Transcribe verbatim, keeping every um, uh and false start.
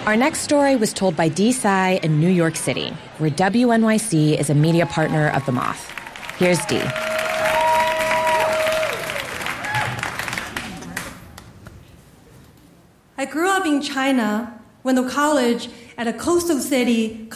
Our next story was told by Dee Tsai in New York City, where W N Y C is a media partner of The Moth. Here's Dee. I grew up in China, went to college at a coastal city